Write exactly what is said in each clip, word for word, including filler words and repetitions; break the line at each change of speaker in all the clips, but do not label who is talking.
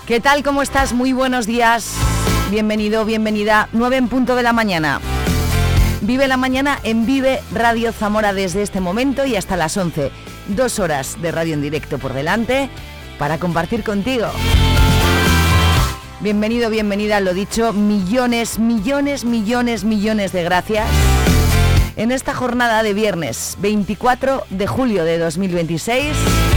¿Qué tal? ¿Cómo estás? Muy buenos días. Bienvenido, bienvenida. nueve en punto de la mañana. Vive la mañana en Vive Radio Zamora desde este momento y hasta las once. Dos horas de radio en directo por delante para compartir contigo. Bienvenido, bienvenida, lo dicho, millones, millones, millones, millones de gracias. En esta jornada de viernes veinticuatro de julio de dos mil veintiséis.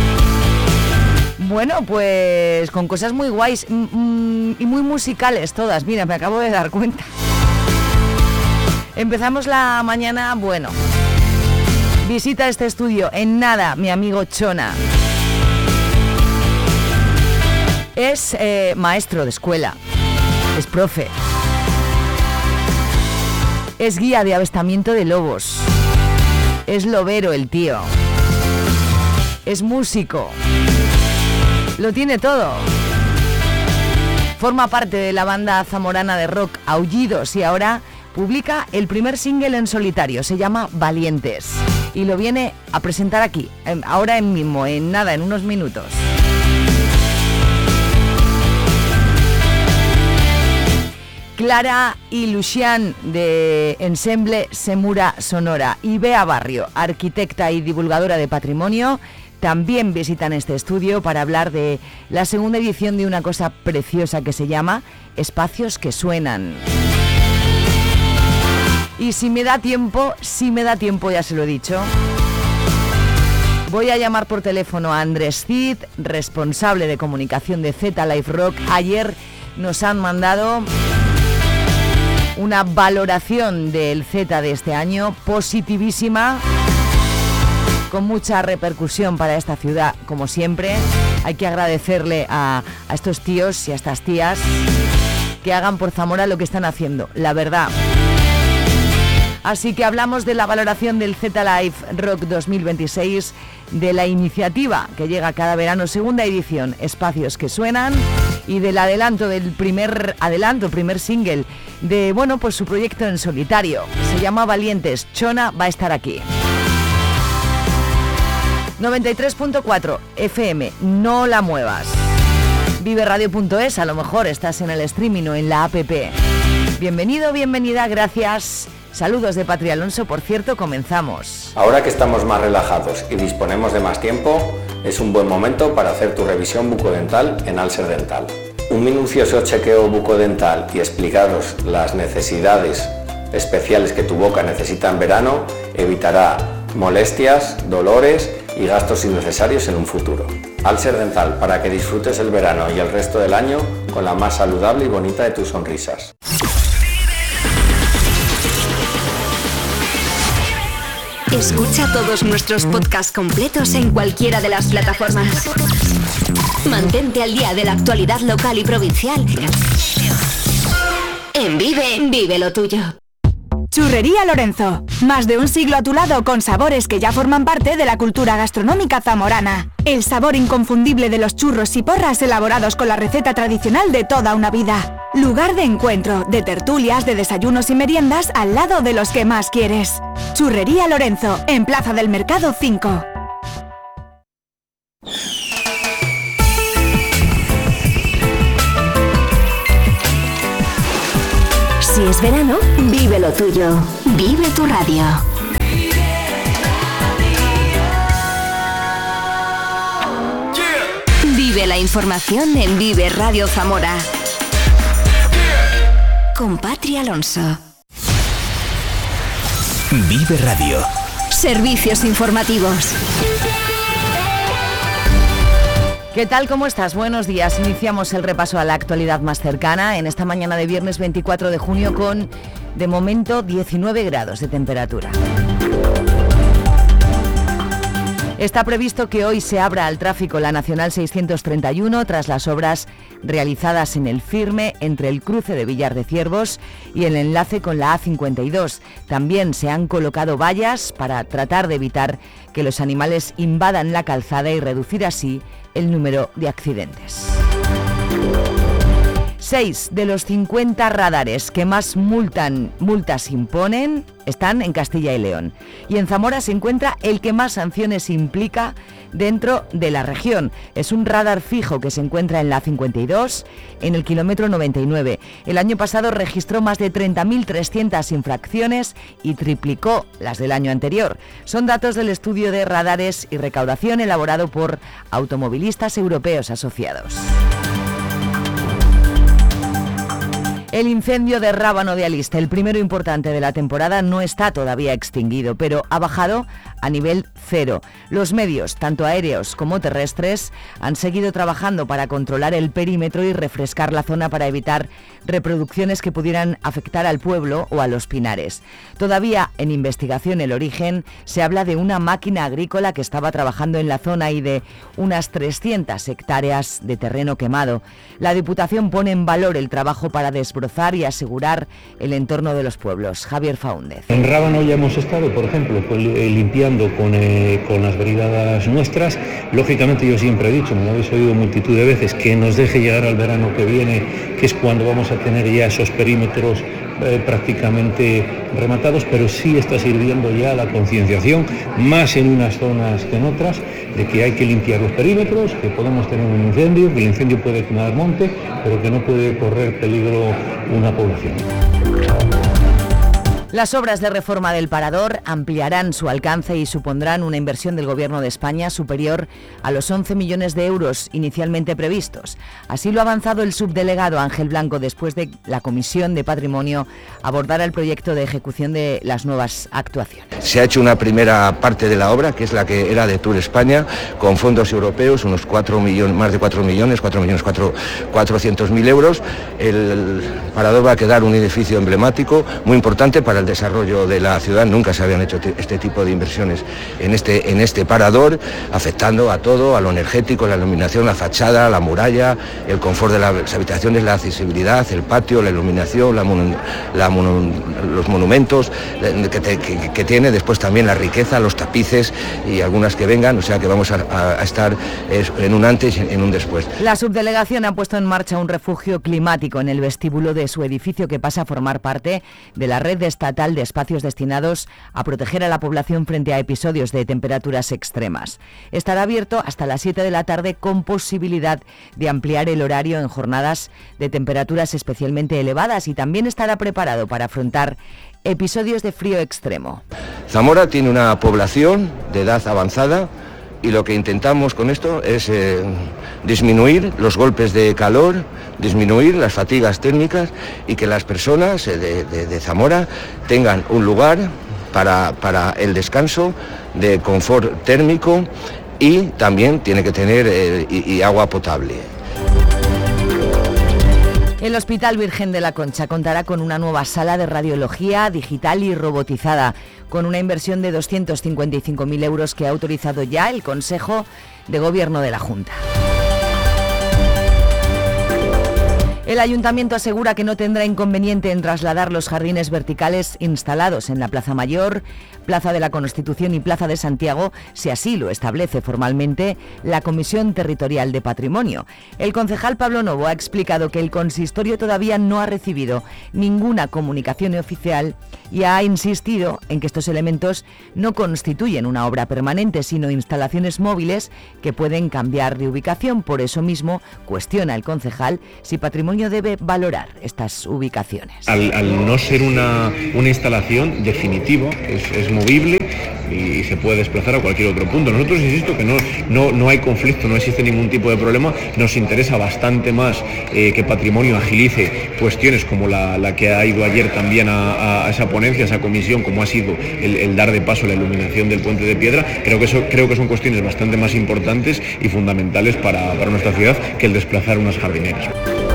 Bueno, pues con cosas muy guays y muy musicales todas. Mira, me acabo de dar cuenta. Empezamos la mañana, bueno, visita este estudio en nada, mi amigo Chona. Es eh, maestro de escuela, es profe, es guía de avistamiento de lobos, es lobero el tío, es músico, lo tiene todo. Forma parte de la banda zamorana de rock Aullidos y ahora publica el primer single en solitario, se llama Valientes y lo viene a presentar aquí, ahora en mismo, en nada, en unos minutos. Clara y Lucian de Ensemble Semura Sonora y Bea Barrio, arquitecta y divulgadora de patrimonio, también visitan este estudio para hablar de la segunda edición de una cosa preciosa que se llama Espacios que Suenan. Y si me da tiempo, si me da tiempo, ya se lo he dicho, voy a llamar por teléfono a Andrés Cid, responsable de comunicación de Z Live Rock. Ayer nos han mandado una valoración del Z de este año positivísima, con mucha repercusión para esta ciudad, como siempre. Hay que agradecerle a, a estos tíos y a estas tías que hagan por Zamora lo que están haciendo, la verdad. Así que hablamos de la valoración del Z Live Rock dos mil veintiséis, de la iniciativa que llega cada verano, segunda edición, Espacios que Suenan, y del adelanto del primer adelanto, primer single de, bueno, pues su proyecto en solitario. Se llama Valientes. Chona va a estar aquí. noventa y tres punto cuatro F M, no la muevas. vive radio punto es, a lo mejor estás en el streaming o en la app. Bienvenido, bienvenida, gracias. Saludos de Patri Alonso, por cierto, comenzamos.
Ahora que estamos más relajados y disponemos de más tiempo, es un buen momento para hacer tu revisión bucodental en Alser Dental. Un minucioso chequeo bucodental y explicaros las necesidades especiales que tu boca necesita en verano evitará molestias, dolores y gastos innecesarios en un futuro. Alser Dental, para que disfrutes el verano y el resto del año con la más saludable y bonita de tus sonrisas.
Escucha todos nuestros podcasts completos en cualquiera de las plataformas. Mantente al día de la actualidad local y provincial. En Vive, vive lo tuyo.
Churrería Lorenzo. Más de un siglo a tu lado con sabores que ya forman parte de la cultura gastronómica zamorana. El sabor inconfundible de los churros y porras elaborados con la receta tradicional de toda una vida. Lugar de encuentro, de tertulias, de desayunos y meriendas al lado de los que más quieres. Churrería Lorenzo, en Plaza del Mercado cinco.
Si es verano, vive lo tuyo. Vive tu radio. Vive la información en Vive Radio Zamora. Con Patri Alonso.
Vive Radio.
Servicios informativos.
¿Qué tal? ¿Cómo estás? Buenos días. Iniciamos el repaso a la actualidad más cercana en esta mañana de viernes veinticuatro de junio con, de momento, diecinueve grados de temperatura. Está previsto que hoy se abra al tráfico la Nacional seiscientos treinta y uno tras las obras realizadas en el firme entre el cruce de Villar de Ciervos y el enlace con la A cincuenta y dos. También se han colocado vallas para tratar de evitar que los animales invadan la calzada y reducir así el número de accidentes. Seis de los cincuenta radares que más multan, multas imponen están en Castilla y León. Y en Zamora se encuentra el que más sanciones implica dentro de la región. Es un radar fijo que se encuentra en la cincuenta y dos, en el kilómetro noventa y nueve. El año pasado registró más de treinta mil trescientas infracciones y triplicó las del año anterior. Son datos del estudio de radares y recaudación elaborado por automovilistas europeos asociados. El incendio de Rábano de Aliste, el primero importante de la temporada, no está todavía extinguido, pero ha bajado a nivel cero. Los medios, tanto aéreos como terrestres, han seguido trabajando para controlar el perímetro y refrescar la zona para evitar reproducciones que pudieran afectar al pueblo o a los pinares. Todavía en investigación el origen, se habla de una máquina agrícola que estaba trabajando en la zona y de unas trescientas hectáreas de terreno quemado. La Diputación pone en valor el trabajo para desbrozar y asegurar el entorno de los pueblos. Javier Faúndez.
En Rábano ya hemos estado, por ejemplo, pues, eh, limpiando con, eh, con las brigadas nuestras. Lógicamente yo siempre he dicho, me lo habéis oído multitud de veces, que nos deje llegar al verano que viene, que es cuando vamos a tener ya esos perímetros eh, prácticamente rematados, pero sí está sirviendo ya la concienciación, más en unas zonas que en otras, de que hay que limpiar los perímetros, que podemos tener un incendio, que el incendio puede quemar monte, pero que no puede correr peligro una población.
Las obras de reforma del Parador ampliarán su alcance y supondrán una inversión del Gobierno de España superior a los once millones de euros inicialmente previstos. Así lo ha avanzado el subdelegado Ángel Blanco después de la Comisión de Patrimonio abordar el proyecto de ejecución de las nuevas actuaciones.
Se ha hecho una primera parte de la obra, que es la que era de Tour España, con fondos europeos, unos cuatro millones, más de cuatro millones, cuatro millones cuatrocientos mil euros. El Parador va a quedar un edificio emblemático, muy importante para el desarrollo de la ciudad. Nunca se habían hecho este tipo de inversiones en este, en este parador, afectando a todo, a lo energético, la iluminación, la fachada, la muralla, el confort de las habitaciones, la accesibilidad, el patio, la iluminación, la monu, la monu, los monumentos que, te, que, que tiene, después también la riqueza, los tapices y algunas que vengan, o sea que vamos a, a estar en un antes y en un después.
La subdelegación ha puesto en marcha un refugio climático en el vestíbulo de su edificio que pasa a formar parte de la red estatal de espacios destinados a proteger a la población frente a episodios de temperaturas extremas. Estará abierto hasta las siete de la tarde con posibilidad de ampliar el horario en jornadas de temperaturas especialmente elevadas y también estará preparado para afrontar episodios de frío extremo.
Zamora tiene una población de edad avanzada y lo que intentamos con esto es eh, disminuir los golpes de calor, disminuir las fatigas térmicas y que las personas eh, de, de, de Zamora tengan un lugar para, para el descanso, de confort térmico y también tiene que tener eh, y, y agua potable.
El Hospital Virgen de la Concha contará con una nueva sala de radiología digital y robotizada, con una inversión de doscientos cincuenta y cinco mil euros que ha autorizado ya el Consejo de Gobierno de la Junta. El Ayuntamiento asegura que no tendrá inconveniente en trasladar los jardines verticales instalados en la Plaza Mayor, Plaza de la Constitución y Plaza de Santiago, si así lo establece formalmente la Comisión Territorial de Patrimonio. El concejal Pablo Novo ha explicado que el consistorio todavía no ha recibido ninguna comunicación oficial y ha insistido en que estos elementos no constituyen una obra permanente, sino instalaciones móviles que pueden cambiar de ubicación. Por eso mismo cuestiona el concejal si Patrimonio debe valorar estas ubicaciones.
Al, al no ser una, una instalación definitiva, es, es movible y se puede desplazar a cualquier otro punto. Nosotros, insisto, que no, no, no hay conflicto, no existe ningún tipo de problema. Nos interesa bastante más eh, que Patrimonio agilice cuestiones como la, la que ha ido ayer también a, a esa ponencia, a esa comisión, como ha sido el, el dar de paso la iluminación del Puente de Piedra. Creo que, eso, creo que son cuestiones bastante más importantes y fundamentales para, para nuestra ciudad que el desplazar unas jardineras.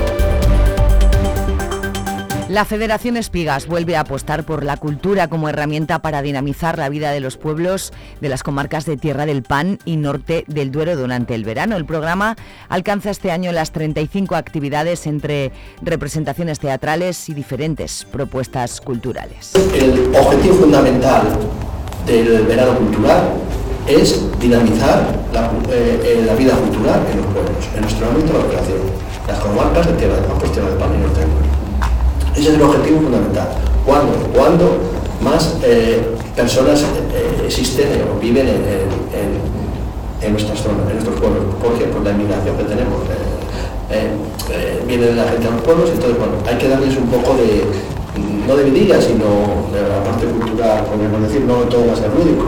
La Federación Espigas vuelve a apostar por la cultura como herramienta para dinamizar la vida de los pueblos de las comarcas de Tierra del Pan y Norte del Duero durante el verano. El programa alcanza este año las treinta y cinco actividades entre representaciones teatrales y diferentes propuestas culturales.
El objetivo fundamental del verano cultural es dinamizar la, eh, la vida cultural en los pueblos, en nuestro ámbito de la operación, las comarcas de Tierra de Campos, Tierra del Pan y Norte del Duero. Ese es el objetivo fundamental. ¿Cuándo? Cuando más eh, personas eh, existen o viven en, en, en nuestras zonas, en nuestros pueblos. ¿Por qué? Por la inmigración que tenemos. Eh, eh, eh, viene la gente a los pueblos, entonces bueno, hay que darles un poco de, no de vidilla, sino de la parte cultural, podemos decir, no todo va a ser lúdico.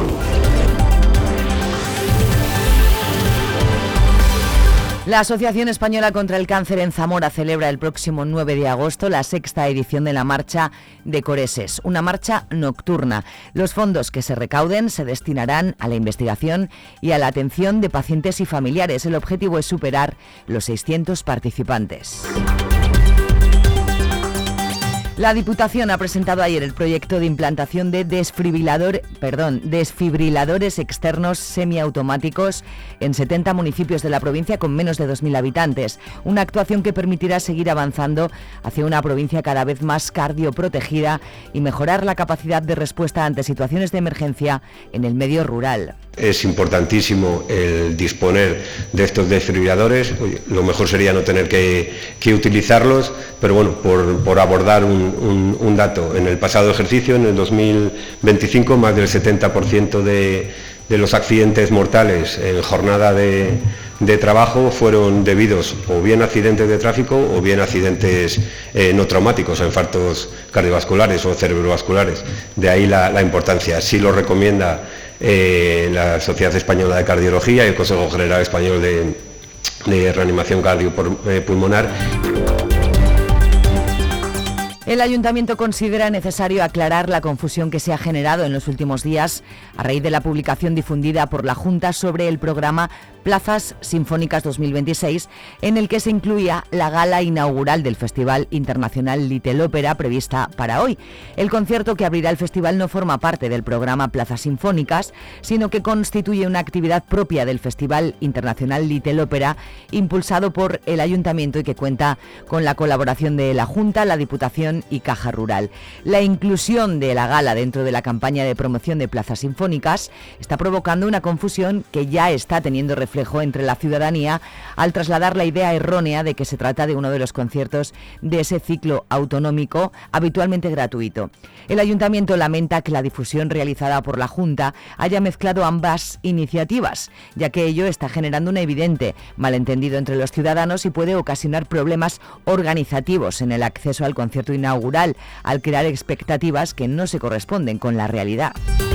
La Asociación Española contra el Cáncer en Zamora celebra el próximo nueve de agosto la sexta edición de la Marcha de Coreses, una marcha nocturna. Los fondos que se recauden se destinarán a la investigación y a la atención de pacientes y familiares. El objetivo es superar los seiscientos participantes. La Diputación ha presentado ayer el proyecto de implantación de desfibrilador, perdón, desfibriladores externos semiautomáticos en setenta municipios de la provincia con menos de dos mil habitantes. Una actuación que permitirá seguir avanzando hacia una provincia cada vez más cardioprotegida y mejorar la capacidad de respuesta ante situaciones de emergencia en el medio rural.
Es importantísimo el disponer de estos desfibriladores. Lo mejor sería no tener que, que utilizarlos, pero bueno, por, por abordar un, un, un dato. En el pasado ejercicio, en el dos mil veinticinco, más del setenta por ciento de, de los accidentes mortales en jornada de, de trabajo fueron debidos o bien a accidentes de tráfico o bien a accidentes eh, no traumáticos, a infartos cardiovasculares o cerebrovasculares. De ahí la, la importancia. Sí lo recomienda Eh, la Sociedad Española de Cardiología y el Consejo General Español de, de Reanimación Cardiopulmonar.
El Ayuntamiento considera necesario aclarar la confusión que se ha generado en los últimos días a raíz de la publicación difundida por la Junta sobre el programa Plazas Sinfónicas dos mil veintiséis, en el que se incluía la gala inaugural del Festival Internacional Little Opera prevista para hoy. El concierto que abrirá el festival no forma parte del programa Plazas Sinfónicas, sino que constituye una actividad propia del Festival Internacional Little Opera, impulsado por el Ayuntamiento y que cuenta con la colaboración de la Junta, la Diputación y Caja Rural. La inclusión de la gala dentro de la campaña de promoción de Plazas Sinfónicas está provocando una confusión que ya está teniendo reflejo entre la ciudadanía al trasladar la idea errónea de que se trata de uno de los conciertos de ese ciclo autonómico habitualmente gratuito. El Ayuntamiento lamenta que la difusión realizada por la Junta haya mezclado ambas iniciativas, ya que ello está generando un evidente malentendido entre los ciudadanos y puede ocasionar problemas organizativos en el acceso al concierto inaugural, al crear expectativas que no se corresponden con la realidad.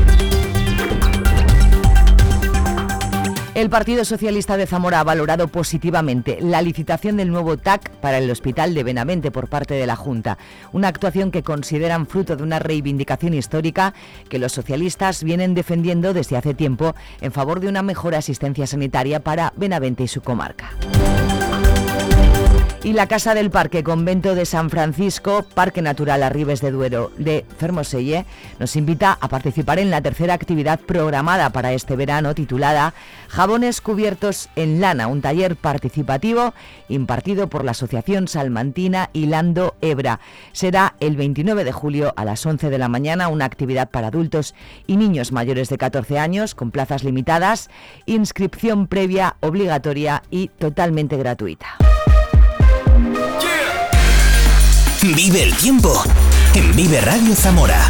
El Partido Socialista de Zamora ha valorado positivamente la licitación del nuevo T A C para el Hospital de Benavente por parte de la Junta, una actuación que consideran fruto de una reivindicación histórica que los socialistas vienen defendiendo desde hace tiempo en favor de una mejor asistencia sanitaria para Benavente y su comarca. Y la Casa del Parque Convento de San Francisco, Parque Natural Arribes de Duero de Fermoselle, nos invita a participar en la tercera actividad programada para este verano titulada Jabones cubiertos en lana, un taller participativo impartido por la Asociación Salmantina Hilando Hebra. Será el veintinueve de julio a las once de la mañana, una actividad para adultos y niños mayores de catorce años con plazas limitadas, inscripción previa obligatoria y totalmente gratuita.
Vive el tiempo en Vive Radio Zamora.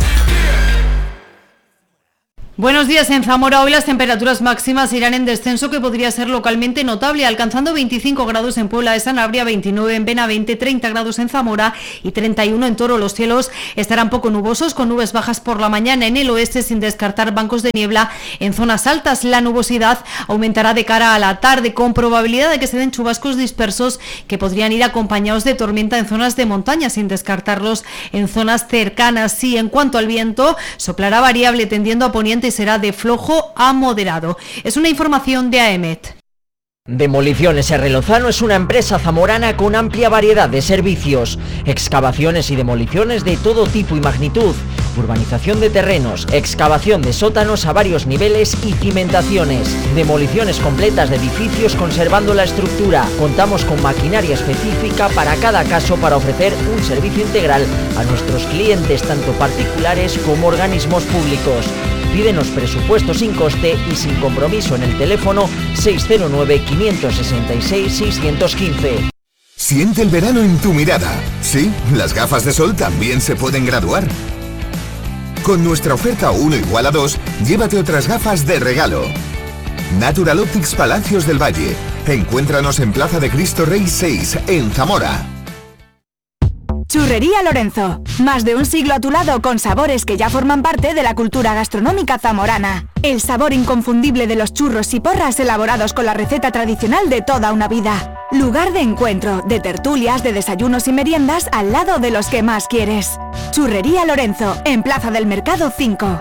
Buenos días en Zamora. Hoy las temperaturas máximas irán en descenso, que podría ser localmente notable, alcanzando veinticinco grados en Puebla de Sanabria, veintinueve en Benavente, treinta grados en Zamora y treinta y uno en Toro. Los cielos estarán poco nubosos, con nubes bajas por la mañana en el oeste, sin descartar bancos de niebla en zonas altas. La nubosidad aumentará de cara a la tarde, con probabilidad de que se den chubascos dispersos que podrían ir acompañados de tormenta en zonas de montaña, sin descartarlos en zonas cercanas. Y en cuanto al viento, soplará variable tendiendo a poniente y será de flojo a moderado. Es una información de AEMET.
Demoliciones R. Lozano es una empresa zamorana con amplia variedad de servicios, excavaciones y demoliciones de todo tipo y magnitud, urbanización de terrenos, excavación de sótanos a varios niveles y cimentaciones, demoliciones completas de edificios conservando la estructura. Contamos con maquinaria específica para cada caso para ofrecer un servicio integral a nuestros clientes, tanto particulares como organismos públicos. Pídenos presupuesto sin coste y sin compromiso en el teléfono seis cero nueve, cinco seis seis, seis uno cinco.
Siente el verano en tu mirada. Sí, las gafas de sol también se pueden graduar. Con nuestra oferta uno igual a dos, llévate otras gafas de regalo. Natural Optics Palacios del Valle. Encuéntranos en Plaza de Cristo Rey seis, en Zamora.
Churrería Lorenzo. Más de un siglo a tu lado con sabores que ya forman parte de la cultura gastronómica zamorana. El sabor inconfundible de los churros y porras elaborados con la receta tradicional de toda una vida. Lugar de encuentro, de tertulias, de desayunos y meriendas al lado de los que más quieres. Churrería Lorenzo, en Plaza del Mercado cinco.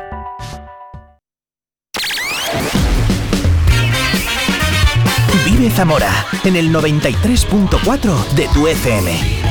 Vive Zamora en el noventa y tres punto cuatro de tu F M.